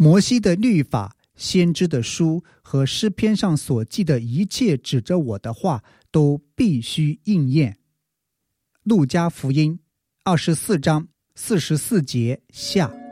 摩西的律法、先知的书和诗篇上所记的一切指着我的话都必须应验。路加福音24章44节下。